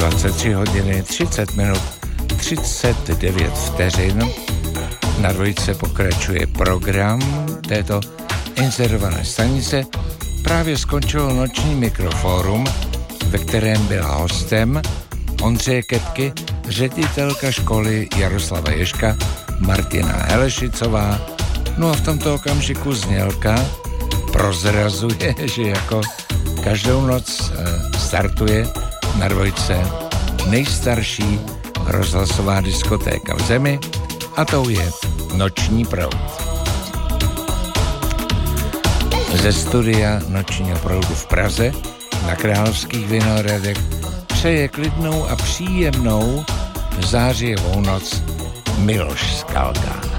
23 hodiny 30 minut 39 vteřin. Na dvojce pokračuje program této inzerované stanice. Právě skončilo noční mikrofórum, ve kterém byla hostem Ondřeje Kepky, ředitelka školy Jaroslava Ježka, Martina Helešicová. No a v tomto okamžiku znělka prozrazuje, že jako každou noc startuje na dvojce nejstarší rozhlasová diskotéka v zemi, a tou je Noční proud. Ze studia Nočního proudu v Praze na Královských Vinohradech přeje klidnou a příjemnou zářijovou noc Miloš Skalka.